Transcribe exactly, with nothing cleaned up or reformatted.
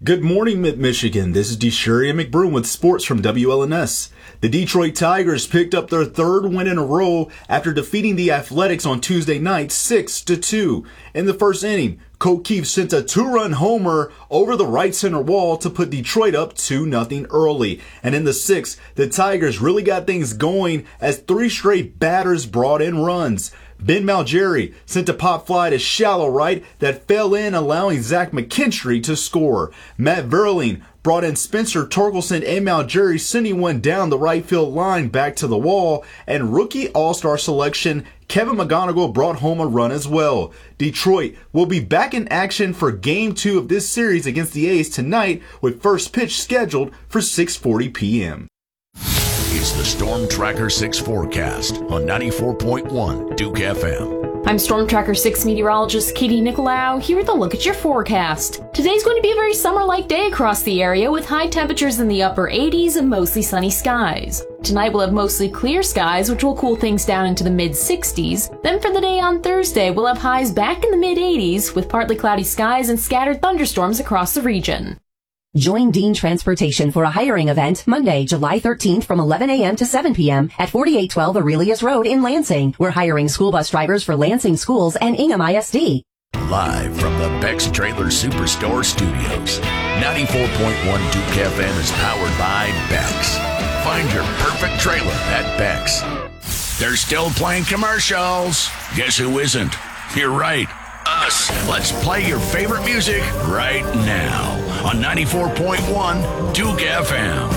Good morning, Mid-Michigan. This is DeSharia McBroom with sports from W L N S. The Detroit Tigers picked up their third win in a row after defeating the Athletics on Tuesday night six to two. In the first inning, Colt Keith sent a two-run homer over the right center wall to put Detroit up two nothing early. And in the sixth, the Tigers really got things going as three straight batters brought in runs. Ben Malgeri sent a pop fly to shallow right that fell in, allowing Zach McKinstry to score. Matt Vierling brought in Spencer Torkelson and Malgeri, sending one down the right field line back to the wall, and rookie all-star selection Kevin McGonigal brought home a run as well. Detroit will be back in action for game two of this series against the A's tonight, with first pitch scheduled for six forty p.m. It's the Storm Tracker six forecast on ninety-four point one Duke F M. I'm Storm Tracker six meteorologist Katie Nicolau here with a look at your forecast. Today's going to be a very summer-like day across the area with high temperatures in the upper eighties and mostly sunny skies. Tonight we'll have mostly clear skies, which will cool things down into the mid sixties. Then for the day on Thursday, we'll have highs back in the mid eighties with partly cloudy skies and scattered thunderstorms across the region. Join Dean Transportation for a hiring event Monday, July thirteenth from eleven a.m. to seven p.m. at forty-eight twelve Aurelius Road in Lansing. We're hiring school bus drivers for Lansing Schools and Ingham I S D. Live from the Beck's Trailer Superstore Studios, ninety-four point one Duke F M is powered by Beck's. Find your perfect trailer at Beck's. They're still playing commercials. Guess who isn't? You're right. Us. Let's play your favorite music right now on ninety-four point one Duke F M.